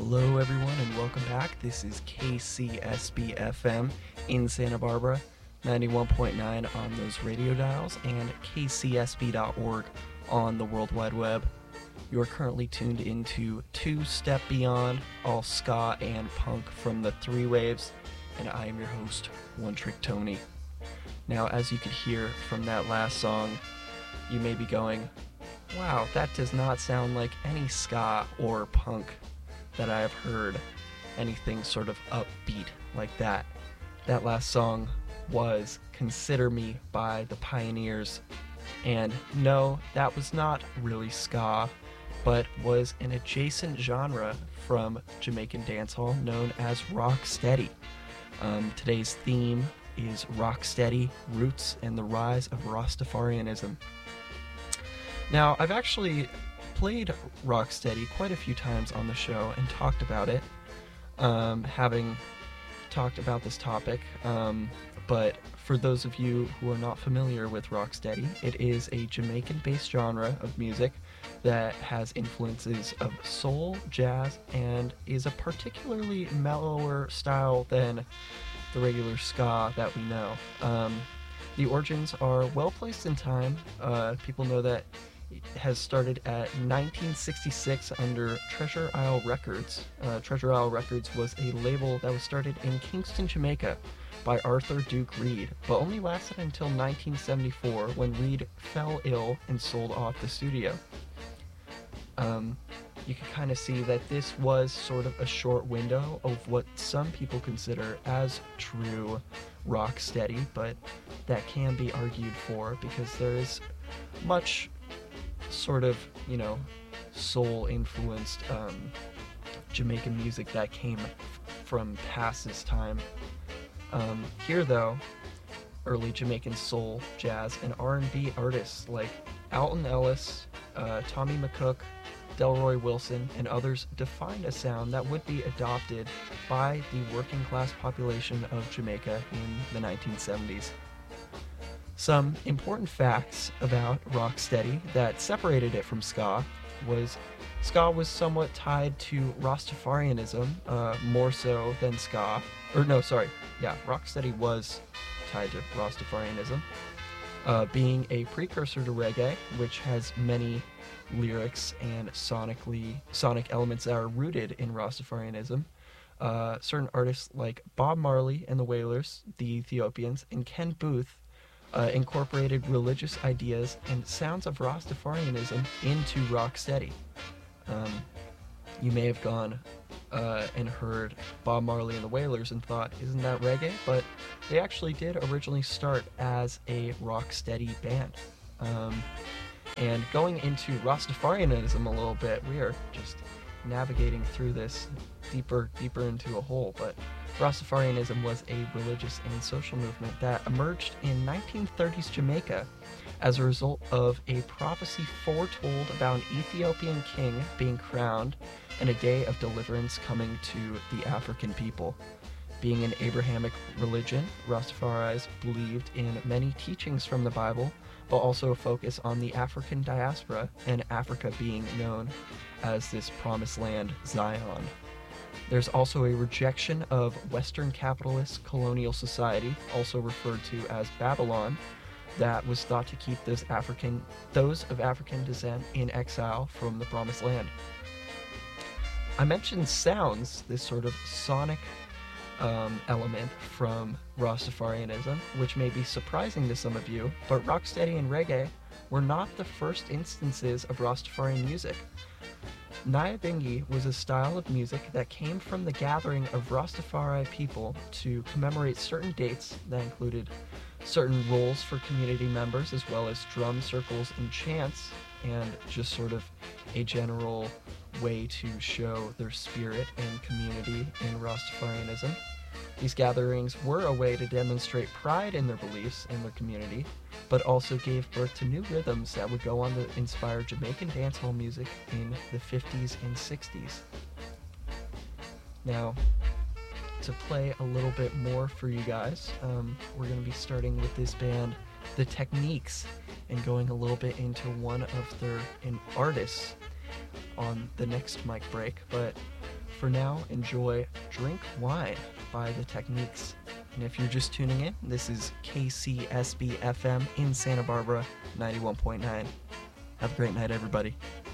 Hello everyone and welcome back. This is KCSB FM in Santa Barbara, 91.9 on those radio dials and kcsb.org on the World Wide Web. You are currently tuned into Two Step Beyond, all ska and punk from the Three Waves, and I am your host, One Trick Tony. Now, as you could hear from that last song, you may be going, wow, that does not sound like any ska or punk that I have heard, anything sort of upbeat like that. That last song was Consider Me by the Pioneers, and no, that was not really ska, but was an adjacent genre from Jamaican dancehall known as rocksteady. Today's theme is rocksteady, roots, and the rise of Rastafarianism. Now, I've actually played rocksteady quite a few times on the show and talked about it, having talked about this topic, but for those of you who are not familiar with rocksteady, it is a Jamaican-based genre of music that has influences of soul, jazz, and is a particularly mellower style than the regular ska that we know. The origins are well placed in time. People know that it has started at 1966 under Treasure Isle Records. Treasure Isle Records was a label that was started in Kingston, Jamaica by Arthur Duke Reid, but only lasted until 1974 when Reid fell ill and sold off the studio. You can kind of see that this was sort of a short window of what some people consider as true rocksteady, but that can be argued for because there is much sort of, soul influenced Jamaican music that came from past this time. Here though, early Jamaican soul, jazz, and R&B artists like Alton Ellis, Tommy McCook, Delroy Wilson, and others defined a sound that would be adopted by the working class population of Jamaica in the 1970s. Some important facts about rocksteady that separated it from ska was somewhat tied to Rastafarianism, more so than ska. Rocksteady was tied to Rastafarianism, being a precursor to reggae, which has many lyrics and sonic elements that are rooted in Rastafarianism. Certain artists like Bob Marley and the Wailers, the Ethiopians, and Ken Booth incorporated religious ideas and sounds of Rastafarianism into rocksteady. You may have gone and heard Bob Marley and the Wailers and thought, isn't that reggae? But they actually did originally start as a rocksteady band. And going into Rastafarianism a little bit, we are just navigating through this deeper into a hole, but Rastafarianism was a religious and social movement that emerged in 1930s Jamaica as a result of a prophecy foretold about an Ethiopian king being crowned and a day of deliverance coming to the African people. Being an Abrahamic religion, Rastafaris believed in many teachings from the Bible, but also a focus on the African diaspora and Africa being known as this promised land, Zion. There's also a rejection of Western capitalist colonial society, also referred to as Babylon, that was thought to keep those of African descent in exile from the promised land. I mentioned sounds, this sort of sonic element from Rastafarianism, which may be surprising to some of you, but rocksteady and reggae were not the first instances of Rastafarian music. Nyabingi was a style of music that came from the gathering of Rastafari people to commemorate certain dates that included certain roles for community members, as well as drum circles and chants, and just sort of a general way to show their spirit and community in Rastafarianism. These gatherings were a way to demonstrate pride in their beliefs and their community, but also gave birth to new rhythms that would go on to inspire Jamaican dancehall music in the 50s and 60s. Now, to play a little bit more for you guys, we're going to be starting with this band, The Techniques, and going a little bit into one of their artists on the next mic break, but for now, enjoy Drink Wine by The Techniques. And if you're just tuning in, this is KCSB FM in Santa Barbara, 91.9. Have a great night, everybody.